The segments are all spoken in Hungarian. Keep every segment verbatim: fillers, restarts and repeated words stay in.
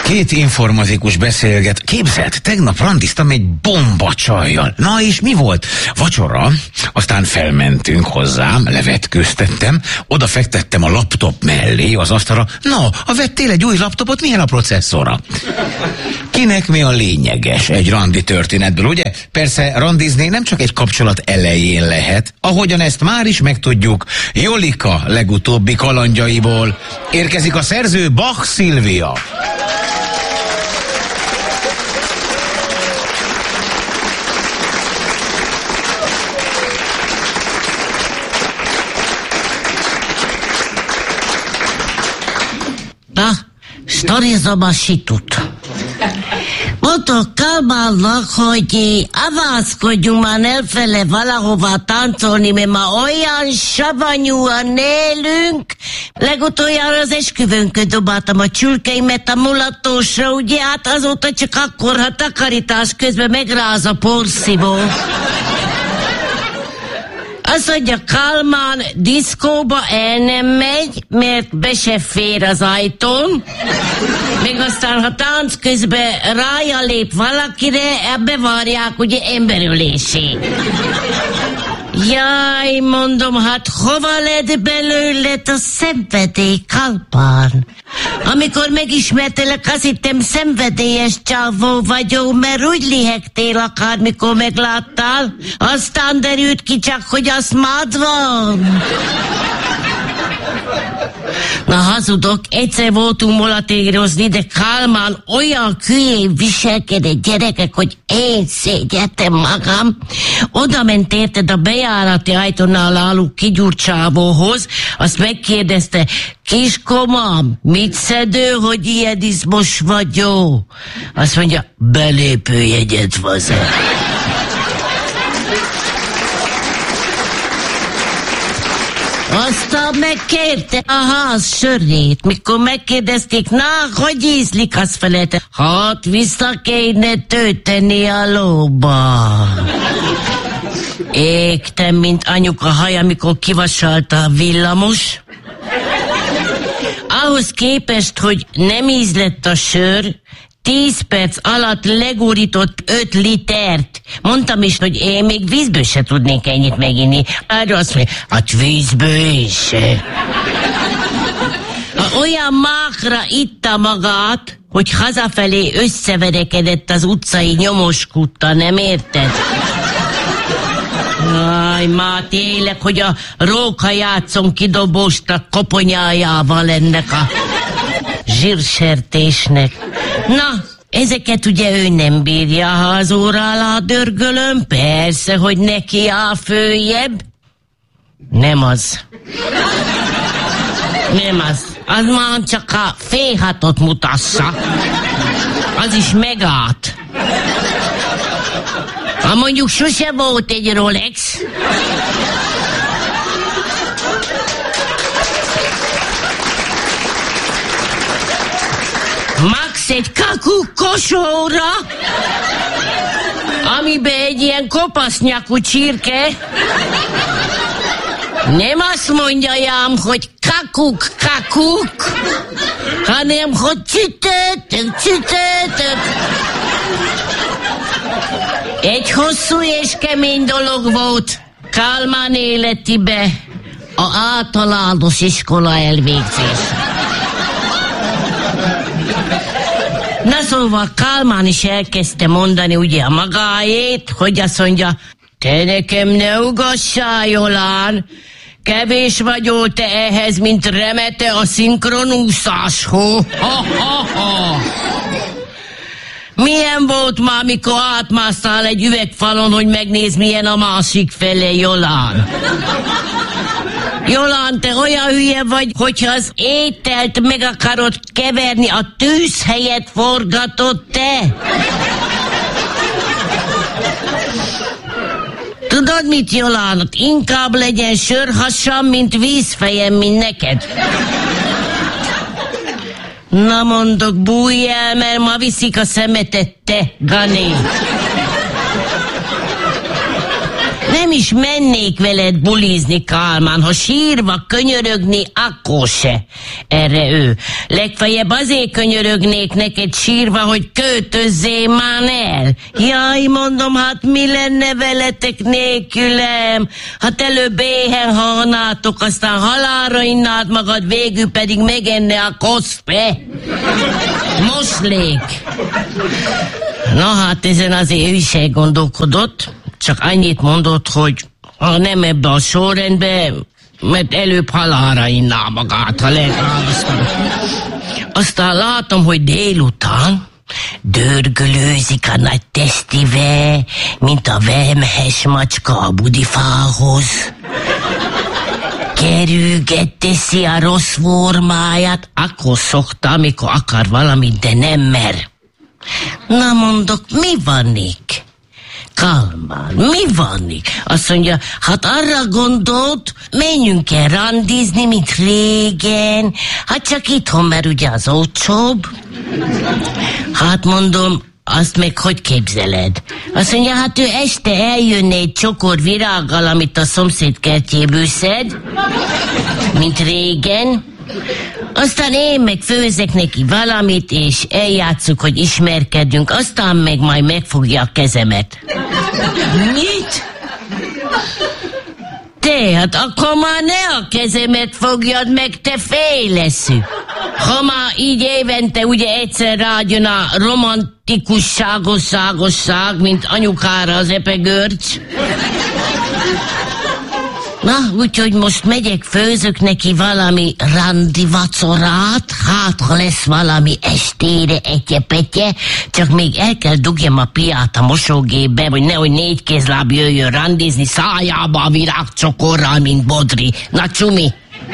Két informatikus beszélget. Képzeld, tegnap randiztam egy bomba csajjal. Na és mi volt? Vacsora, aztán felmentünk hozzám, levetkőztettem, oda fektettem a laptop mellé az asztalra. Na, ha vettél egy új laptopot, milyen a processzora? Kinek mi a lényeges egy randi történetből, ugye? Persze randizni nem csak egy kapcsolat elején lehet, ahogyan ezt már is megtudjuk Jolika legutóbbi kalandjaiból. Érkezik a szerző, Bach Szilvia. Na, sztorizom a situt. Mondok Kálmánnak, hogy avászkodjunk már elfele valahova táncolni, mert már olyan savanyúan élünk. Legutoljára az esküvőnkön dobáltam a csülkeimet a mulatósra, ugye, hát azóta csak akkor, ha takarítás közben megráz a porszívó. Azt mondja, Kálmán diszkóba el nem megy, mert be se fér az ajtón. Még aztán, ha tánc közben rája lép valakire, bevárják ugye emberülésé. Jaj, mondom, hát hova lett belőled a szenvedély, Kálmán? Amikor megismertelek, azt hittem szenvedélyes csávó vagyok, mert úgy lihegtél akármikor megláttál, aztán derült ki csak, hogy az mád van. Na, hazudok, egyszer voltunk molatérozni, de Kálmán olyan hülyén viselkedett, gyerekek, hogy én szégyeltem magam. Oda ment érted a bejárati ajtónál álló kigyúrcsávóhoz, azt megkérdezte, kiskomám, mit szedő, hogy ilyen izmos vagyok? Azt mondja, belépőjegyet vazeg. Aztán megkérte a ház sörét, mikor megkérdezték, na, hogy ízlik, az felelte, hát vissza kéne tölteni a lóba. Égtem, mint anyuka haj, amikor kivasalta a villamos. Ahhoz képest, hogy nem ízlett a sör, tíz perc alatt legúrított öt litert. Mondtam is, hogy én még vízből se tudnék ennyit meginni. Arra azt mondja, hát vízből is. Olyan mákra itta magát, hogy hazafelé összeverekedett az utcai nyomoskuttal, nem érted? Aj, már tényleg, hogy a róka játszon kidobóstak koponyájával ennek a zsírsertésnek. Na, ezeket ugye ő nem bírja, ha az óra alá dörgölöm, persze, hogy neki áll följebb. Nem az. Nem az. Az már csak a féhatot mutassa. Az is megállt. Ha mondjuk sose volt egy Rolex. Max egy kakú kosóra, amiben egy ilyen kopasznyakú csirke. Nem azt mondja jám, hogy kakuk, kakuk, hanem hogy csütötök, csütötök. Egy hosszú és kemény dolog volt Kálmán életibe a általános iskola elvégzés. Na szóval Kálmán is elkezdte mondani ugye a magáét, hogy azt mondja, te nekem ne ugassál, Jolán, kevés vagyol te ehhez, mint Remete a szinkronúszáshoz. Ha, ha, ha. Milyen volt már, mikor átmásztál egy üvegfalon, hogy megnézd, milyen a másik fele, Jolán? Jolán, te olyan hülye vagy, hogyha az ételt meg akarod keverni, a tűz helyett forgatod te. Tudod mit, Jolán? Inkább legyen sörhasam, mint vízfejem, mint neked. Na mondok, bújj el, mert ma viszik a szemetet, te, Gané. Nem is mennék veled bulizni, Kálmán, ha sírva könyörögni, akkor se. Erre ő. Legfeljebb azért könyörögnék neked sírva, hogy költözzél már el. Jaj, mondom, hát mi lenne veletek nélkülem? Hát előbb éhen halnátok, aztán halálra innád magad, végül pedig megenne a koszpe. Moszlék. Na hát ezen azért ő is elgondolkodott, csak annyit mondott, hogy ha nem ebbe a sorrendbe, mert előbb halálra inná magát, ha legválasztom. Aztán látom, hogy délután dörgölőzik a nagy tesztive, mint a vemhes macska a budifához. Kerülgetteszi a rossz formáját, akkor szokta, amikor akar valamit, de nem mer. Na mondok, mi vannik? Kálmán, mi vannik? Azt mondja, hát arra gondolt, menjünk el randizni, mint régen. Hát csak itthon, mert ugye az olcsóbb. Hát mondom, azt meg hogy képzeled? Azt mondja, hát ő este eljönne egy csokor virággal, amit a szomszéd kertjéből szed, mint régen. Aztán én meg főzek neki valamit, és eljátszuk, hogy ismerkedünk, aztán meg majd megfogja a kezemet. Mit? Te, hát akkor már ne a kezemet fogjad meg, te féleszű. Ha már így évente ugye egyszer rájön a romantikusságos ságosság, mint anyukára az epegörcs. Na, úgyhogy most megyek, főzök neki valami randi vacorát, hát ha lesz valami estére etye-petje, csak még el kell dugjam a piát a mosógépbe, hogy nehogy négy kézláb jöjjön randizni szájába a virágcsokorral, mint Bodri. Na, csumi!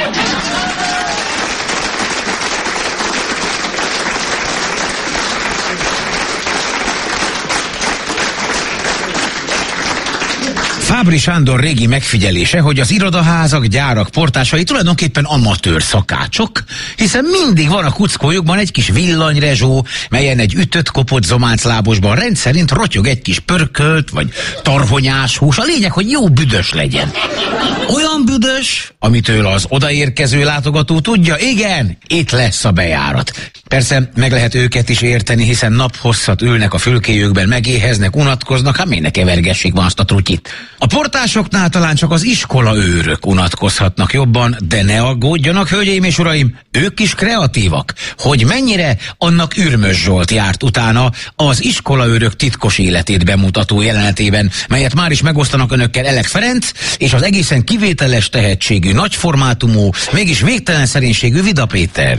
Fábry Sándor régi megfigyelése, hogy az irodaházak, gyárak portásai tulajdonképpen amatőr szakácsok, hiszen mindig van a kuckójukban egy kis villanyrezsó, melyen egy ütött, kopott zománclábosban rendszerint rotyog egy kis pörkölt, vagy tarhonyás hús. A lényeg, hogy jó büdös legyen. Olyan büdös, amitől az odaérkező látogató tudja, igen, itt lesz a bejárat. Persze meg lehet őket is érteni, hiszen naphosszat ülnek a fülkéjükben, megéheznek, unatkoznak, hát miért ne kevergessék ma azt a trutyit. A portásoknál talán csak az iskola őrök unatkozhatnak jobban, de ne aggódjanak, hölgyeim és uraim, ők is kreatívak. Hogy mennyire, annak Ürmös Zsolt járt utána az iskola őrök titkos életét bemutató jelenetében, melyet már is megosztanak önökkel Elek Ferenc, és az egészen kivételes tehetségű, nagyformátumú, mégis végtelen szerénységű Vida Péter.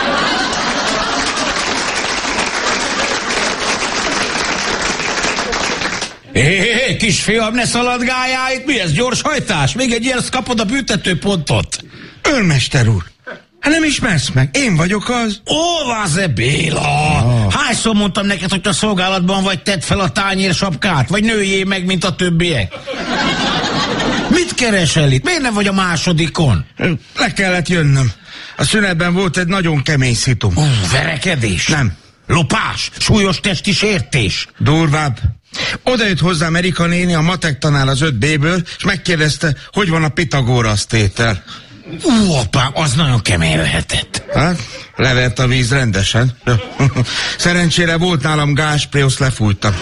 Hé, hé, hé, kisfiam, ne szaladgáljál itt, mi ez, gyors hajtás? Még egy ilyen, kapod a büntetőpontot. Őrmester úr, hát nem ismersz meg, én vagyok az. Ó, Vaze Béla! Oh. Hányszor mondtam neked, hogy a szolgálatban vagy, tedd fel a tányérsapkát, vagy nőjél meg, mint a többiek? Mit keresel itt? Miért nem vagy a másodikon? Le kellett jönnöm. A szünetben volt egy nagyon kemény szitum. Ó, verekedés? Nem. Lopás? Súlyos testi sértés? Durvább. Oda jött hozzám Erika néni, a matek tanár az öt bé-ből, és megkérdezte, hogy van a Pitagorasz tétel. Ú, apám, az nagyon kemény lehetett. Hát, levert a víz rendesen. Szerencsére volt nálam gázspré, azt lefújtam.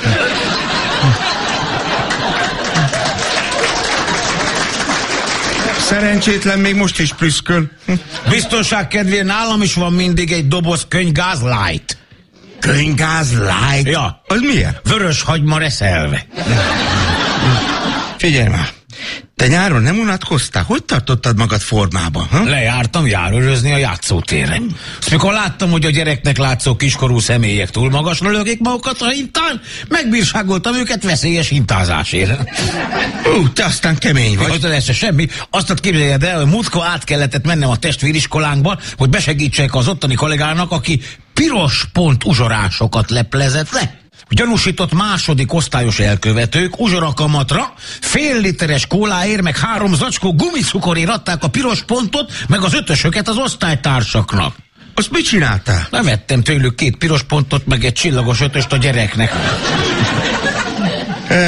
Szerencsétlen még most is prüszköl. Biztonság kedvéért nálam is van mindig egy doboz könyvgáz light. Könyvgáz light? Ja. Az milyen? Vörös hagyma reszelve. Figyelj már, te nyáron nem unatkoztál? Hogy tartottad magad formában? Ha? Lejártam járőrözni a játszótéren. Azt mikor láttam, hogy a gyereknek látszó kiskorú személyek túl magasra lökik magukat a hintán, megbírságoltam őket veszélyes hintázásért. Ú, te aztán kemény vagy. Az lesz semmi. Azt képzeljed el, hogy múltkor át kellett mennem a testvériskolánkba, hogy besegítsek az ottani kollégának, aki piros pont uzsorásokat leplezett le. Gyanúsított második osztályos elkövetők uzsorakamatra fél literes kóláért, meg három zacskó gumicukorért adták a piros pontot, meg az ötösöket az osztálytársaknak. Azt mit csináltál? Levettem tőlük két piros pontot, meg egy csillagos ötöst a gyereknek. Eh,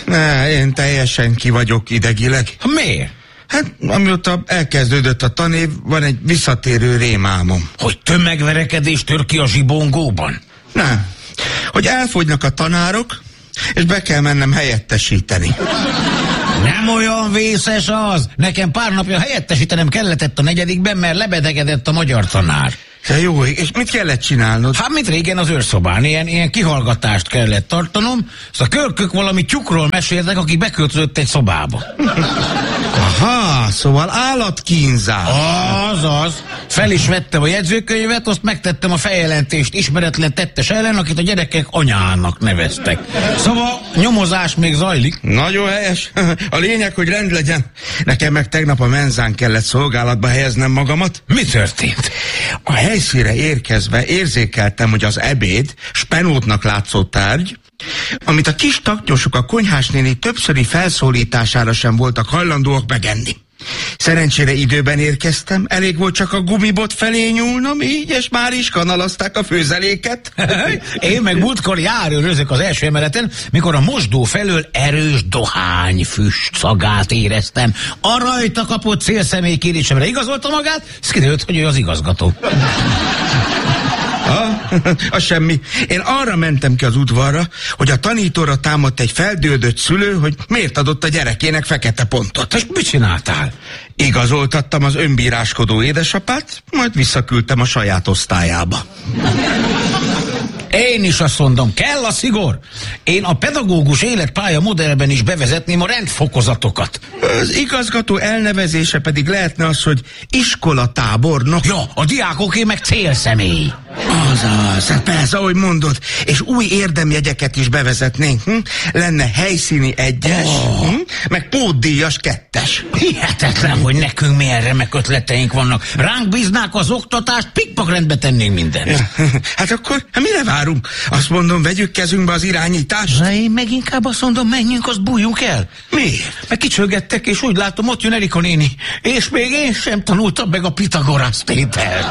Ne, én teljesen ki vagyok idegileg. Miért? Hát, amióta elkezdődött a tanév, van egy visszatérő rémálmom. Hogy tömegverekedés tör ki a zsibongóban? Nem. Hogy elfogynak a tanárok, és be kell mennem helyettesíteni. Nem olyan vészes az. Nekem pár napja helyettesítenem kellett a negyedikben, mert lebetegedett a magyar tanár. De jó, és mit kellett csinálnod? Hát, mint régen az őrszobán, ilyen, ilyen kihallgatást kellett tartanom, szóval a kölkök valami tyúkról meséltek, aki beköltözött egy szobába. Aha, szóval állatkínzás. Azaz. Fel is vettem a jegyzőkönyvet, azt megtettem a feljelentést ismeretlen tettes ellen, akit a gyerekek anyának neveztek. Szóval nyomozás még zajlik. Nagyon helyes. A lényeg, hogy rend legyen. Nekem meg tegnap a menzán kellett szolgálatba helyeznem magamat. Mi történt? A helyszínre érkezve érzékeltem, hogy az ebéd spenótnak látszó tárgy, amit a kis taknyosok a konyhás néni többszöri felszólítására sem voltak hajlandóak megenni. Szerencsére időben érkeztem, elég volt csak a gumibot felé nyúlnom, így, és már is kanalazták a főzeléket. Én meg múltkor járőrözök az első emeleten, mikor a mosdó felől erős dohányfüst szagát éreztem. A rajta kapott célszemély kérésemre igazolta magát, ez kiderült, hogy ő az igazgató. Ah, az semmi. Én arra mentem ki az udvarra, hogy a tanítóra támadt egy feldődött szülő, hogy miért adott a gyerekének fekete pontot. És mit csináltál? Igazoltattam az önbíráskodó édesapát, majd visszaküldtem a saját osztályába. Én is azt mondom, kell a szigor. Én a pedagógus életpálya modellben is bevezetném a rendfokozatokat. Az igazgató elnevezése pedig lehetne az, hogy iskolatábornok. Ja, a diákoké meg célszemély. Azaz, hát persze, ahogy mondod, és új érdemjegyeket is bevezetnénk. Hm? Lenne helyszíni egyes, oh. hm? meg pótdíjas kettes. Hihetetlen, hogy nekünk milyen remek ötleteink vannak. Ránk bíznák az oktatást, pikpakrendbe tennénk mindent. Ja, hát akkor, hát mire várunk? Azt mondom, vegyük kezünkbe az irányítást. Na, én meg inkább azt mondom, menjünk, azt bújjunk el. Miért? Meg kicsögettek, és úgy látom, ott jön Erika néni. És még én sem tanultam meg a Pitagorasz tételt.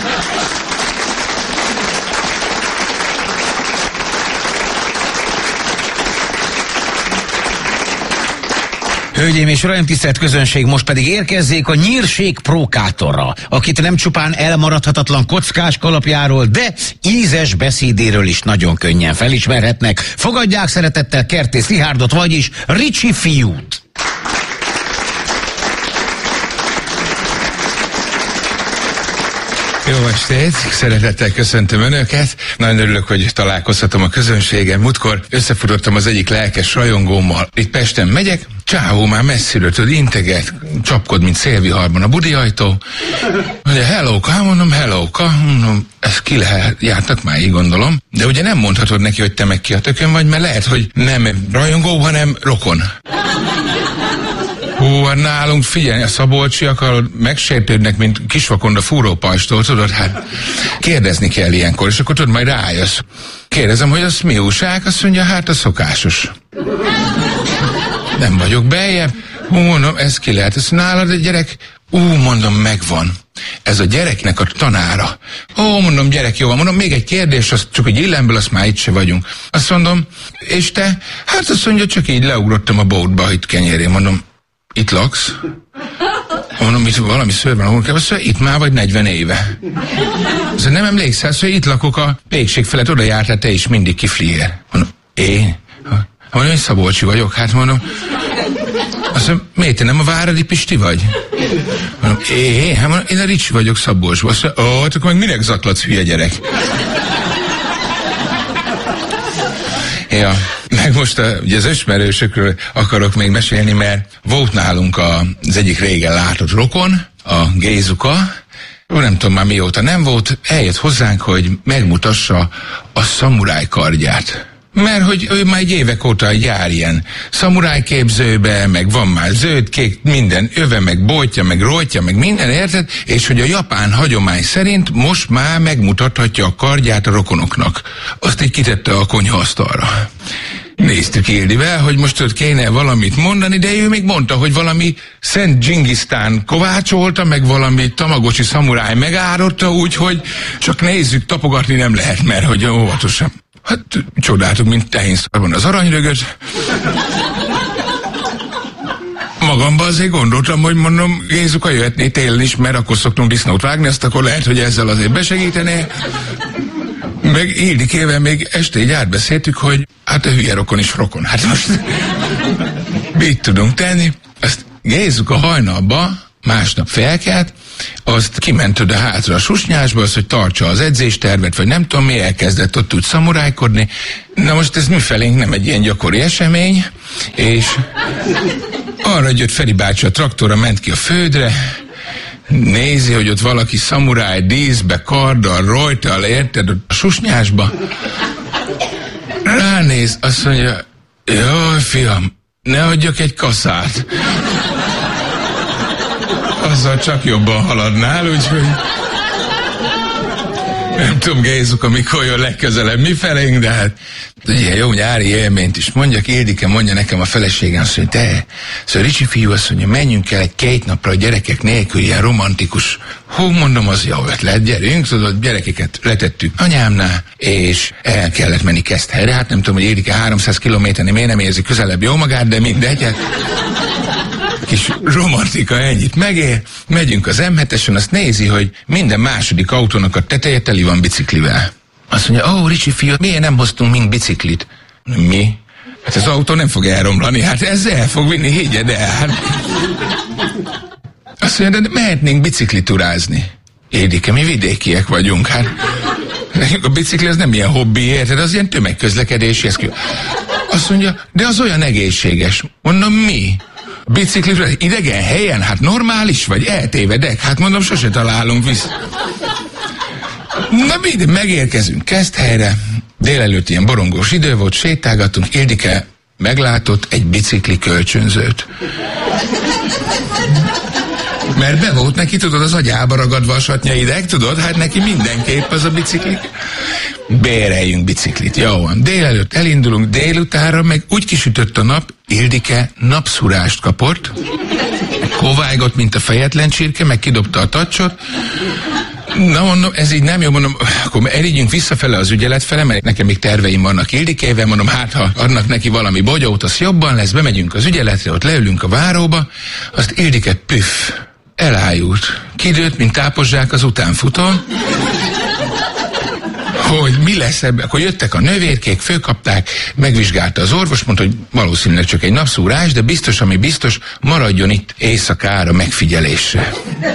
Hölgyeim és uraim, tisztelt közönség, most pedig érkezzék a nyírség prókátora, akit nem csupán elmaradhatatlan kockás kalapjáról, de ízes beszédéről is nagyon könnyen felismerhetnek. Fogadják szeretettel Kertész Rihárdot, vagyis Ricsi fiút. Jó estét, szeretettel köszöntöm Önöket. Nagyon örülök, hogy találkozhatom a közönségem. Múltkor összefutottam az egyik lelkes rajongómmal. Itt Pesten megyek, csávó már messziről, tudod, integet, csapkod, mint szélviharban a budi ajtó. Mondja, hellóka, mondom, hellóka, mondom, ezt ki lehet, jártak már, így gondolom. De ugye nem mondhatod neki, hogy te meg ki a tökön vagy, mert lehet, hogy nem rajongó, hanem rokon. Hú, hát nálunk figyelj, a szabolcsiak megsértődnek, mint kisvakonda fúrópajstól, tudod, hát kérdezni kell ilyenkor, és akkor tudod, majd rájössz. Kérdezem, hogy az mi újság? Azt mondja, hát a szokásos. Nem vagyok beljebb. Hú, mondom, ez ki lehet, ez nálad egy gyerek? Ú, mondom, megvan. Ez a gyereknek a tanára. Ó, mondom, gyerek, jó van, mondom, még egy kérdés, az csak egy illemből, azt már itt se vagyunk. Azt mondom, és te? Hát azt mondja, csak így leugrottam a bótba, itt kenyérén, mondom, itt laksz? Mondom, itt valami szőr van, ahol kell, azt mondja, itt már vagy negyven éve. Azt nem emlékszel, hogy itt lakok a pékség felett, oda jártál te is mindig kifliér. Mondom, én? Mondom, én Szabolcsi vagyok, hát mondom. Azt mondom, miért, te nem a Váradi Pisti vagy? Mondom, én? Hát mondom, én a Ricsi vagyok Szabolcsban. Azt mondja, ó, akkor meg minek zaklatsz, hülye gyerek? Ja, meg most a, ugye az ismerősökről akarok még mesélni, mert volt nálunk a, az egyik régen látott rokon, a Gézuka, nem tudom már mióta nem volt, eljött hozzánk, hogy megmutassa a szamuráj kardját. Mert hogy ő már egy évek óta jár ilyen szamuráj képzőbe, meg van már zöld, kék, minden öve, meg bojtja, meg rojtja, meg minden, érted? És hogy a japán hagyomány szerint most már megmutathatja a kardját a rokonoknak. Azt így kitette a konyhaasztalra. Néztük Ildivel, hogy most ott kéne valamit mondani, de ő még mondta, hogy valami Szent Dzsingisztán kovácsolta, meg valami tamagocsi szamuráj megárotta, úgyhogy csak nézzük, tapogatni nem lehet, mert hogy óvatosan. Hát csodáltuk, mint tehénszarban az aranyrögöt. Magamban azért gondoltam, hogy mondom, Gézuka, jöhetné télen is, mert akkor szoktunk disznót vágni, azt akkor lehet, hogy ezzel azért besegítené. Meg Ildikével még este így átbeszéltük, hogy hát a hülye rokon is rokon. Hát most mit tudunk tenni? Azt Gézuka hajnalba, másnap felkelt, azt kiment oda hátra a susnyásba, az, hogy tartsa az edzéstervet, vagy nem tudom mi, elkezdett ott úgy szamurájkodni. Na most ez mifelénk nem egy ilyen gyakori esemény, és arra jött Feri bácsi a traktorra, ment ki a földre, nézi, hogy ott valaki szamuráj díszbe, karddal, rojtal, érted, ott a susnyásba. Ránéz, azt mondja, jaj, fiam, ne adjak egy kaszát. Azzal csak jobban haladnál, úgyhogy nem tudom, Gézuka, mikor jön legközelebb mi felénk, de hát ilyen jó nyári élményt is mondjak. Ildike mondja nekem a feleségem, azt mondja, te, szóval Ricsi fiú, azt mondja, menjünk el egy két napra a gyerekek nélkül, ilyen romantikus. Hú, mondom, az jó ötlet, gyerünk, tudod, gyerekeket letettük anyámnál, és el kellett menni Keszthelyre. Hát nem tudom, hogy Ildike háromszáz kilométerni miért nem érzi közelebb jó magát, de mindegy, hát kis romantika ennyit megér, megyünk az em hetesen, azt nézi, hogy minden második autónak a teteje teli van biciklivel. Azt mondja, ó, Ricsi fiú, miért nem hoztunk mind biciklit? Mi? Hát az autó nem fog elromlani, hát ez el fog vinni, higgyed el. Hát. Azt mondja, de mehetnénk bicikliturázni. Édike, mi vidékiek vagyunk, hát nekünk a bicikli az nem ilyen hobbi, érted, az ilyen tömegközlekedési eszköz. Azt mondja, de az olyan egészséges. Mondom, mi? Bicikliről idegen helyen? Hát normális vagy? Eltévedek? Hát mondom, sose találunk vissza. Na mindegy, megérkezünk Keszthelyre. Délelőtt ilyen borongós idő volt, sétálgattunk. Ildike meglátott egy bicikli kölcsönzőt. Mert be volt neki, tudod, az agyába ragadva a satnyaideg, tudod? Hát neki mindenképp az a bicikli. Béreljünk biciklit, jó van. Délelőtt elindulunk, délutánra meg úgy kisütött a nap, Ildike napszurást kapott, kovágott, mint a fejetlen csirke, meg kidobta a tacsot. Na mondom, ez így nem jó, mondom, akkor elígyünk visszafele az ügyelet fele, mert nekem még terveim vannak Ildikével, mondom, hát ha adnak neki valami bogyót, az jobban lesz, bemegyünk az ügyeletre, ott leülünk a váróba, azt Ildike püff, elájult. Kidőtt, mint tápozzsák az utánfutón, hogy mi lesz ebben. Akkor jöttek a növérkék, fölkapták, megvizsgálta az orvos, mondta, hogy valószínűleg csak egy napszúrás, de biztos, ami biztos, maradjon itt éjszakára megfigyelésre.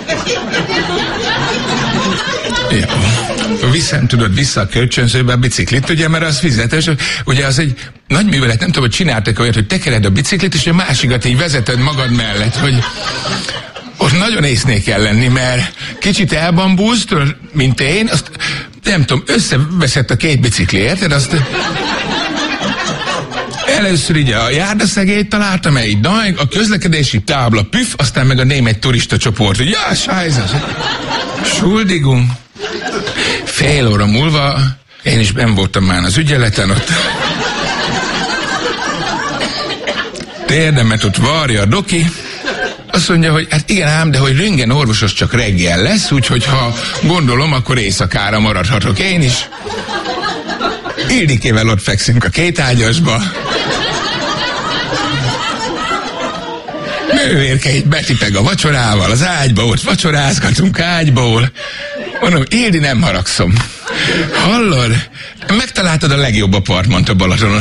Jó. Viszem, tudod, vissza a kölcsönzőbe a biciklit, ugye, mert az fizetes, ugye az egy nagy művelet, nem tudom, hogy csináltak olyat, hogy tekered a biciklit, és a másikat így vezeted magad mellett, hogy ott nagyon észnél kell lenni, mert kicsit elbambulsz, tudod, mint én, azt nem tudom, összeveszett a két bicikli, érted? Azt először így a járdaszegélyt találtam, mert így a közlekedési tábla püff, aztán meg a német turista csoport, hogy ja, sajzás, schuldigung. Fél óra múlva, én is benn voltam már az ügyeleten, ott térdemet ott varja a doki, azt mondja, hogy hát igen ám, de hogy röntgen orvosos csak reggel lesz, úgyhogy ha gondolom, akkor éjszakára maradhatok én is. Ildikével ott fekszünk a két ágyasba. Nővérke így betipeg a vacsorával az ágyba, ott vacsorázgatunk ágyból. Mondom, Ildi, nem haragszom. Hallod? Megtaláltad a legjobb apartmant a Balatonon.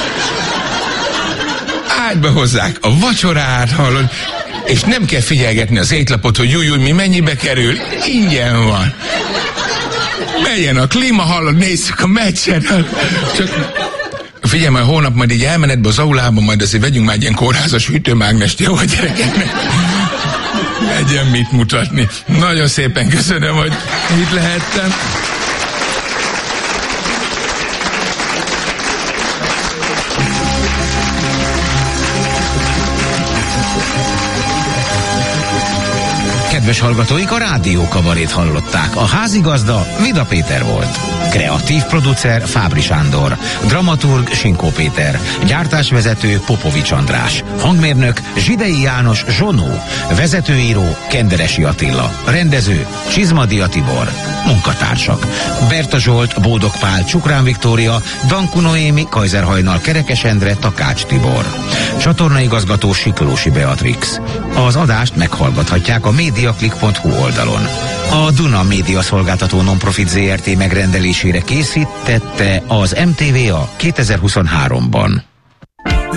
Ágyba hozzák a vacsorát, hallod? És nem kell figyelgetni az étlapot, hogy júj, júj, mi mennyibe kerül. Ingyen van. Menjen a klíma, hallod, nézzük a meccset. Csak figyelj, majd hónap majd így elmenetbe az aulába, majd azért vegyünk már egy ilyen kórházas hűtőmágnest, jó a gyerekeknek? Legyen mit mutatni. Nagyon szépen köszönöm, hogy itt lehettem. Kedves hallgatóik, a Rádió Kabarét hallották. A házigazda Vida Péter volt. Kreatív producer Fábri Sándor. Dramaturg Sinkó Péter. Gyártásvezető Popovics András. Hangmérnök Zsidei János Zsonó. Vezetőíró Kenderesi Attila. Rendező Csizmadia Tibor. Munkatársak: Berta Zsolt, Bódog Pál, Csukrán Viktória, Danku Noémi, Kajzer-Hajnal, Kerekes Endre, Takács Tibor. Csatornaigazgató Siklósi Beatrix. Az adást meghallgathatják a mediaclick pont hu oldalon. A Duna Média Szolgáltató Nonprofit zé er té megrendelésére készítette az em té vé á kétezer-huszonháromban.